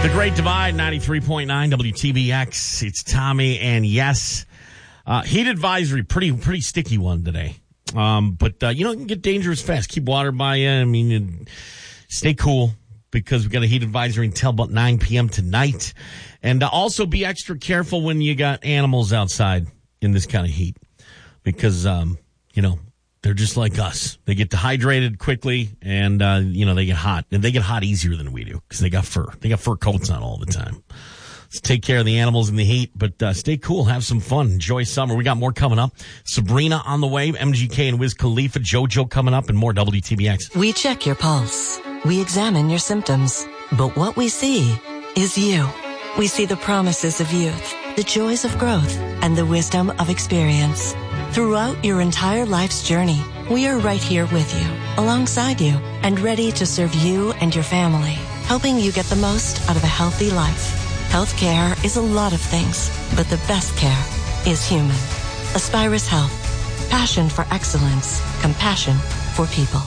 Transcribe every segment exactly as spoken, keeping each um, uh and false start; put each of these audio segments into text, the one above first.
The Great Divide, ninety-three point nine W T B X. It's Tommy, and yes, uh, heat advisory, pretty pretty sticky one today. Um, but, uh, you know, it can get dangerous fast. Keep water by you. I mean, stay cool because we've got a heat advisory until about nine p.m. tonight. And uh, also be extra careful when you got animals outside in this kind of heat because, um, you know, they're just like us. They get dehydrated quickly, and, uh, you know, they get hot. And they get hot easier than we do because they got fur. They got fur coats on all the time. Let's take care of the animals in the heat, but uh, stay cool. Have some fun. Enjoy summer. We got more coming up. Sabrina on the way. M G K and Wiz Khalifa. JoJo coming up, and more W T B X. We check your pulse. We examine your symptoms. But what we see is you. We see the promises of youth, the joys of growth, and the wisdom of experience. Throughout your entire life's journey, we are right here with you, alongside you, and ready to serve you and your family, helping you get the most out of a healthy life. Healthcare is a lot of things, but the best care is human. Aspirus Health. Passion for excellence. Compassion for people.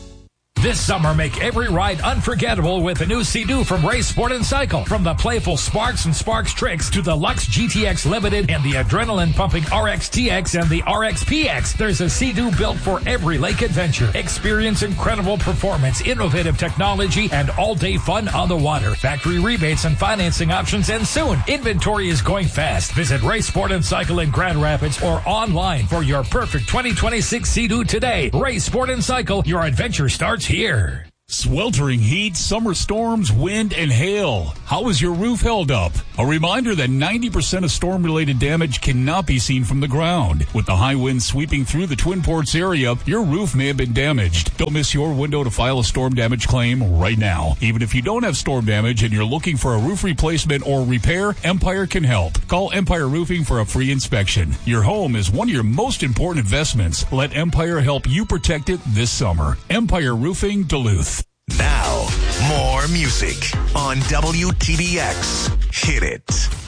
This summer, make every ride unforgettable with a new Sea-Doo from Ray Sport and Cycle. From the playful Sparks and Sparks Tricks to the Lux G T X Limited and the adrenaline-pumping R X T X and the R X P X, there's a Sea-Doo built for every lake adventure. Experience incredible performance, innovative technology, and all-day fun on the water. Factory rebates and financing options end soon. Inventory is going fast. Visit Ray Sport and Cycle in Grand Rapids or online for your perfect twenty twenty-six Sea-Doo today. Ray Sport and Cycle, your adventure starts here. Sweltering heat, summer storms, wind, and hail. How is your roof held up? A reminder that ninety percent of storm-related damage cannot be seen from the ground. With the high winds sweeping through the Twin Ports area, your roof may have been damaged. Don't miss your window to file a storm damage claim right now. Even if you don't have storm damage and you're looking for a roof replacement or repair, Empire can help. Call Empire Roofing for a free inspection. Your home is one of your most important investments. Let Empire help you protect it this summer. Empire Roofing, Duluth. Now, more music on W T B X. Hit it.